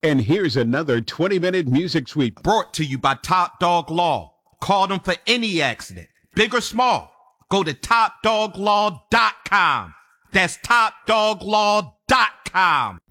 And here's another 20-minute music sweep brought to you by Top Dog Law. Call them for any accident, big or small. Go to topdoglaw.com. That's topdoglaw.com.